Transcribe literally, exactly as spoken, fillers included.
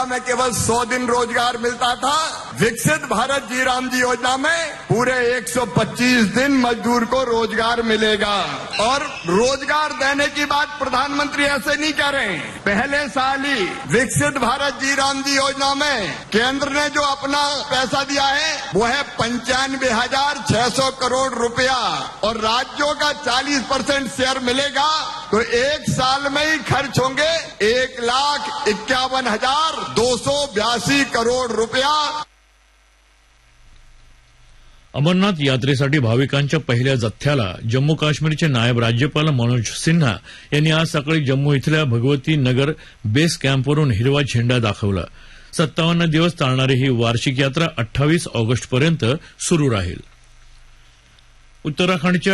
मनरेगा में केवल सौ दिन रोजगार मिलता था। विकसित भारत जी राम जी योजना में पूरे एक सौ पच्चीस दिन मजदूर को रोजगार मिलेगा। और रोजगार देने की बात प्रधानमंत्री ऐसे नहीं कह रहे हैं। पहले साल ही विकसित भारत जी राम जी योजना में केंद्र ने जो अपना पैसा दिया है वो है पंचानवे हजार छह सौ करोड़ रुपया और राज्यों का चालीस परसेंट शेयर मिलेगा तो एक साल में ही खर्च होंगे एक लाख इक्यावन हजार दो सौ बयासी करोड रुपया। अमरनाथ यात्रेसाठी भाविकांच्या पहिल्या जथ्याला जम्मू काश्मीरचे नायब राज्यपाल मनोज सिन्हा यांनी आज सकाळी जम्मू इथल्या भगवती नगर बेस कॅम्पवरून हिरवा झेंडा दाखवला। सत्तावन्न दिवस चालणारी ही वार्षिक यात्रा अठ्ठावीस ऑगस्टपर्यंत सुरू राहील। उत्तराखंडच्या